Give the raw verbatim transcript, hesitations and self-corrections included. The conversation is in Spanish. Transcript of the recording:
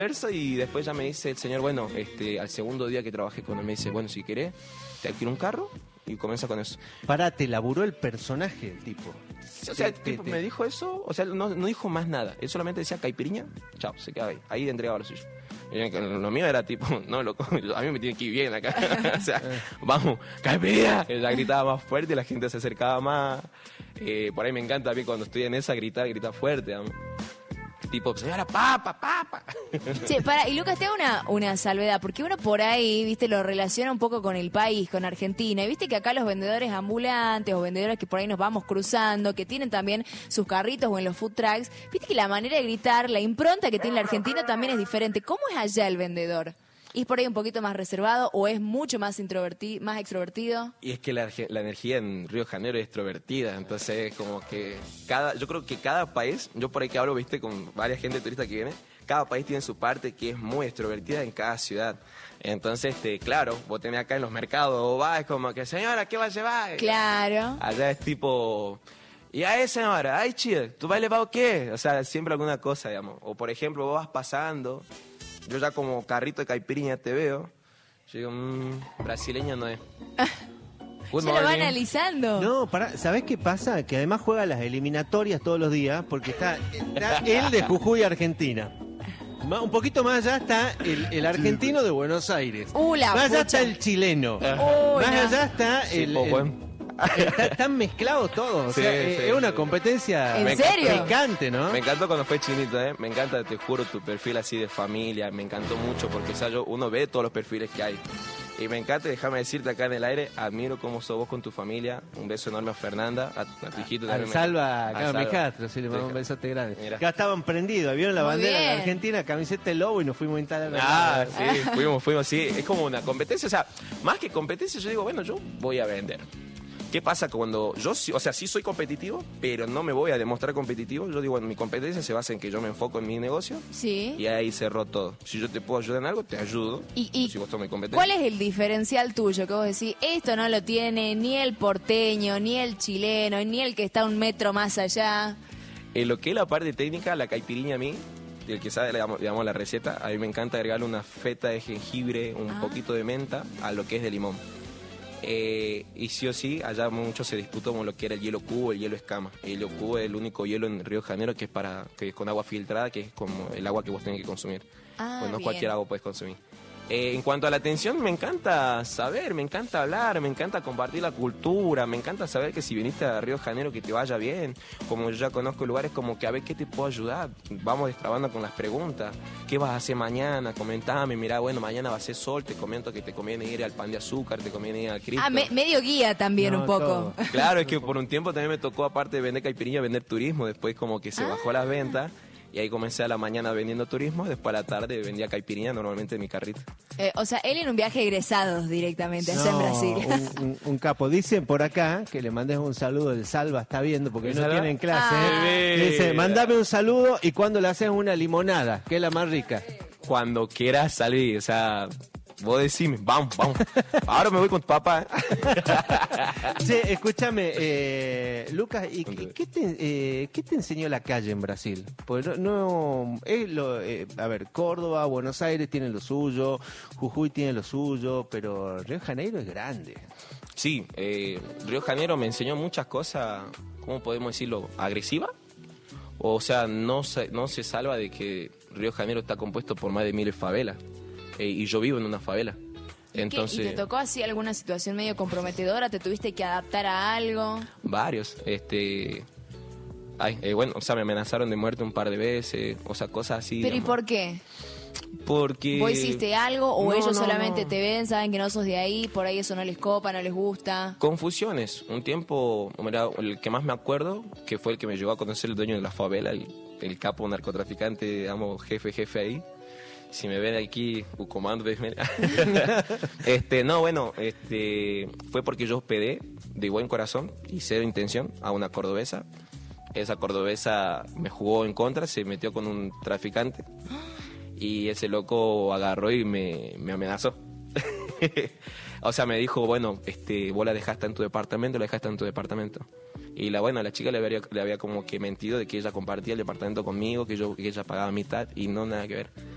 y después ya me dice el señor, bueno, este, al segundo día que trabajé con él, me dice, bueno, si querés, te alquilo un carro y comienza con eso. Pará, te laburó el personaje, el tipo. O sea, el Te- tipo te- me dijo eso, o sea, no, no dijo más nada. Él solamente decía caipiriña, chao, se quedaba ahí. Ahí entregaba lo suyo. Y lo mío era tipo, no, loco, a mí me tiene que ir bien acá. O sea, vamos, caipiriña. Ella gritaba más fuerte, la gente se acercaba más. Eh, por ahí me encanta a mí cuando estoy en esa gritar, gritar fuerte. Vamos. Tipo, señora, papa, papa. Che, para, y Lucas, te hago una, una salvedad, porque uno por ahí, viste, lo relaciona un poco con el país, con Argentina, y viste que acá los vendedores ambulantes o vendedores que por ahí nos vamos cruzando, que tienen también sus carritos o en los food trucks, viste que la manera de gritar, la impronta que tiene el argentino también es diferente. ¿Cómo es allá el vendedor? ¿Es por ahí un poquito más reservado o es mucho más introverti más extrovertido? Y es que la, la energía en Río de Janeiro es extrovertida, entonces como que cada, yo creo que cada país, yo por ahí que hablo, viste, con varias gente turista que viene, cada país tiene su parte que es muy extrovertida en cada ciudad. Entonces, este, claro, vos tenés acá en los mercados, o vas, es como que, señora, ¿qué va a llevar? Claro. Allá es tipo, y ahí señora, ay chido, ¿tú vas a llevar o qué? O sea, siempre alguna cosa, digamos. O por ejemplo, vos vas pasando, yo ya como carrito de caipiriña te veo, yo digo, mmm, brasileña no es. Good Ya lo va morning. analizando. No, pará, ¿sabés qué pasa? Que además juega las eliminatorias todos los días, porque está, está él de Jujuy, Argentina. Ma- Un poquito más allá está el, el argentino de Buenos Aires. Uh, la más allá pucha. está el chileno. Uy, más no. allá está Sí, el... pues, el- bueno. está- están mezclados todos. O Sí, sea, sí, es- sí. es una competencia ¿En Me serio? picante, ¿no? Me encantó cuando fue Chinito, ¿eh? Me encanta, te juro, tu perfil así de familia. Me encantó mucho porque, o sea, yo, uno ve todos los perfiles que hay. Y me encanta, déjame decirte acá en el aire, admiro cómo sos vos con tu familia. Un beso enorme a Fernanda, a, a tu hijito Al también. me- Salva, al acá Salva. Mijastro, sí, le mando un Deja- besote grande. Mira. Acá estaban prendidos, vieron la Muy bandera de bien. Argentina, camiseta de lobo y nos fuimos a instalar. Ah, sí, fuimos, fuimos, sí. Es como una competencia, o sea, más que competencia, yo digo, bueno, yo voy a vender. ¿Qué pasa cuando yo, sí- o sea, sí soy competitivo, pero no me voy a demostrar competitivo? Yo digo, bueno, mi competencia se basa en que yo me enfoco en mi negocio Sí. y ahí cerró todo. Si yo te puedo ayudar en algo, te ayudo. Y- y si vos sos mi competencia. ¿Cuál es el diferencial tuyo? Que vos decís, esto no lo tiene ni el porteño, ni el chileno, ni el que está un metro más allá. En lo que es la parte técnica, la caipiriña a mí, el que sabe, digamos, digamos, la receta, a mí me encanta agregarle una feta de jengibre, un Ah. poquito de menta, a lo que es de limón. Eh, y sí o sí, allá mucho se disputó con lo que era el hielo cubo, el hielo escama. El hielo cubo es el único hielo en Río de Janeiro que es para que es con agua filtrada, que es como el agua que vos tenés que consumir. Ah, pues no bien. cualquier agua puedes consumir. Eh, en cuanto a la atención, me encanta saber, me encanta hablar, me encanta compartir la cultura, me encanta saber que si viniste a Río de Janeiro que te vaya bien. Como yo ya conozco lugares, como que a ver qué te puedo ayudar. Vamos destrabando con las preguntas. ¿Qué vas a hacer mañana? Comentame, mira, bueno, mañana va a ser sol, te comento que te conviene ir al pan de azúcar, te conviene ir al cripto. Ah, me- medio guía también No, un poco. todo. Claro, es que por un tiempo también me tocó, aparte de vender caipirinha, vender turismo. Después como que se bajó las ventas. Y ahí comencé a la mañana vendiendo turismo, después a la tarde vendía caipirinha normalmente en mi carrito. Eh, o sea, él en un viaje de egresados directamente, allá en No, Brasil. Un, un- un capo. Dicen por acá que le mandes un saludo, el Salva está viendo porque ¿El no Salva? tienen clase. Ah. ¿eh? Dice, mandame un saludo y cuando le haces una limonada, que es la más rica. Cuando quieras salir, o sea, vos decime, vamos, vamos. Ahora me voy con tu papá. Che, escúchame, eh, Lucas, ¿y qué, qué te, eh, qué te enseñó la calle en Brasil? Pues no, no es lo, eh, a ver, Córdoba, Buenos Aires tienen lo suyo, Jujuy tiene lo suyo, pero Río de Janeiro es grande. Sí, eh, Río de Janeiro me enseñó muchas cosas, ¿cómo podemos decirlo? ¿Agresiva? O sea, no se, no se salva de que Río de Janeiro está compuesto por más de mil favelas. Eh, y yo vivo en una favela. ¿Y qué? Entonces, ¿Y te tocó así alguna situación medio comprometedora? ¿Te tuviste que adaptar a algo? varios. Este, ay, eh, bueno, o sea, me amenazaron de muerte un par de veces, o sea, cosas así. ¿Pero y digamos. por qué? Porque... ¿Vos hiciste algo o No, ellos no, solamente no. te ven, saben que no sos de ahí, por ahí eso no les copa, no les gusta? Confusiones. Un tiempo, mira, el que más me acuerdo, que fue el que me llevó a conocer el dueño de la favela, el, el capo narcotraficante, digamos, jefe, jefe ahí. Si me ven aquí, un comando, este, no, bueno, este, fue porque yo hospedé de buen corazón y cero intención a una cordobesa. Esa cordobesa me jugó en contra, se metió con un traficante y ese loco agarró y me, me amenazó. O sea, me dijo, bueno, este, vos la dejaste en tu departamento, la dejaste en tu departamento. Y la bueno, la chica le había, le había como que mentido de que ella compartía el departamento conmigo, que yo que ella pagaba mitad y no nada que ver.